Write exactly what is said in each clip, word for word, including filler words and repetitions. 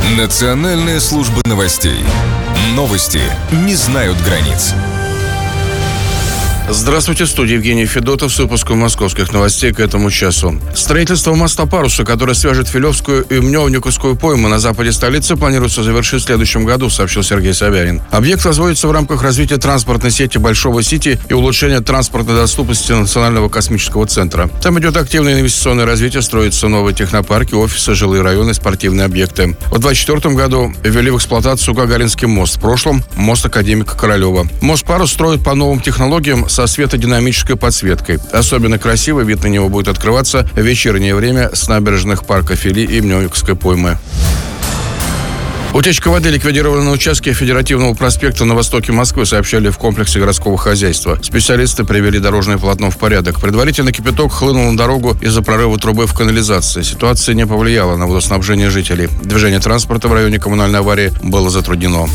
Национальная служба новостей. Новости не знают границ. Здравствуйте, в студии Евгений Федотов с выпуском московских новостей к этому часу. Строительство моста Паруса, который свяжет Филевскую и Мневниковскую поймы на западе столицы, планируется завершить в следующем году, сообщил Сергей Собянин. Объект возводится в рамках развития транспортной сети Большого Сити и улучшения транспортной доступности Национального космического центра. Там идет активное инвестиционное развитие, строятся новые технопарки, офисы, жилые районы, спортивные объекты. В двадцать четвёртом году ввели в эксплуатацию Гагаринский мост, в прошлом – мост академика Королева. Мост Парус строят по новым технологиям со светодинамической подсветкой. Особенно красивый вид на него будет открываться в вечернее время с набережных парка Фили и Мневниковской поймы. Утечка воды ликвидирована на участке Федеративного проспекта на востоке Москвы, сообщали в комплексе городского хозяйства. Специалисты привели дорожное полотно в порядок. Предварительно кипяток хлынул на дорогу из-за прорыва трубы в канализации. Ситуация не повлияла на водоснабжение жителей. Движение транспорта в районе коммунальной аварии было затруднено.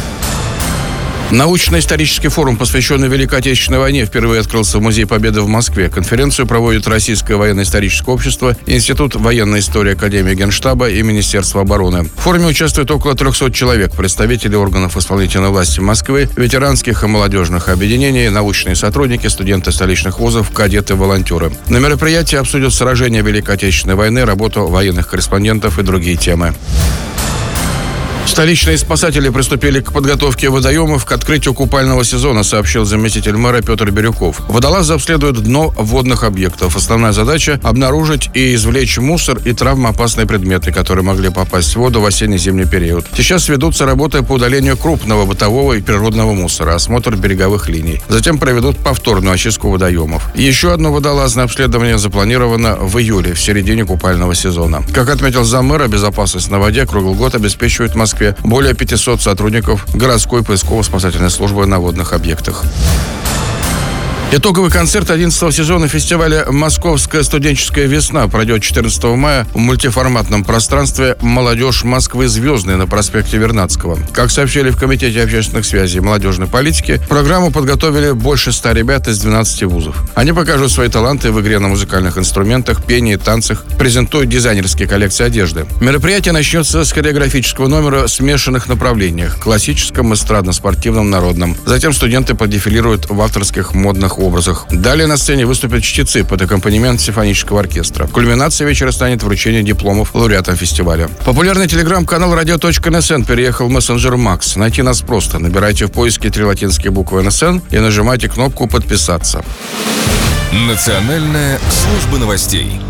Научно-исторический форум, посвященный Великой Отечественной войне, впервые открылся в Музее Победы в Москве. Конференцию проводит Российское военно-историческое общество, Институт военной истории Академии Генштаба и Министерство обороны. В форуме участвует около трехсот человек, представители органов исполнительной власти Москвы, ветеранских и молодежных объединений, научные сотрудники, студенты столичных вузов, кадеты, волонтеры. На мероприятии обсудят сражения Великой Отечественной войны, работу военных корреспондентов и другие темы. Столичные спасатели приступили к подготовке водоемов к открытию купального сезона, сообщил заместитель мэра Петр Бирюков. Водолазы обследуют дно водных объектов. Основная задача – обнаружить и извлечь мусор и травмоопасные предметы, которые могли попасть в воду в осенне-зимний период. Сейчас ведутся работы по удалению крупного бытового и природного мусора, осмотр береговых линий. Затем проведут повторную очистку водоемов. Еще одно водолазное обследование запланировано в июле, в середине купального сезона. Как отметил заммэра, безопасность на воде круглый год обеспечивает в Москве более пятисот сотрудников городской поисково-спасательной службы на водных объектах. Итоговый концерт одиннадцатого сезона фестиваля «Московская студенческая весна» пройдет четырнадцатого мая в мультиформатном пространстве «Молодежь Москвы Звездной» на проспекте Вернадского. Как сообщили в Комитете общественных связей и молодежной политики, программу подготовили больше ста ребят из двенадцати вузов. Они покажут свои таланты в игре на музыкальных инструментах, пении, танцах, презентуют дизайнерские коллекции одежды. Мероприятие начнется с хореографического номера в смешанных направлениях – классическом, эстрадно-спортивном, народном. Затем студенты подефилируют в авторских модных образах. Далее на сцене выступят чтецы под аккомпанемент симфонического оркестра. Кульминацией вечера станет вручение дипломов лауреатам фестиваля. Популярный телеграм-канал радио точка эн эс эн переехал в мессенджер Макс. Найти нас просто. Набирайте в поиске три латинские буквы эн эс эн и нажимайте кнопку «Подписаться». Национальная служба новостей.